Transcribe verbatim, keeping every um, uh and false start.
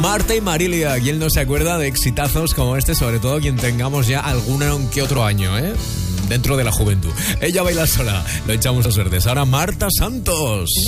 Marta y Marilia, ¿quién no se acuerda de exitazos como este? Sobre todo quien tengamos ya alguno que otro año, ¿eh? Dentro de la juventud. Ella baila sola, lo echamos a suertes. Ahora Marta Santos.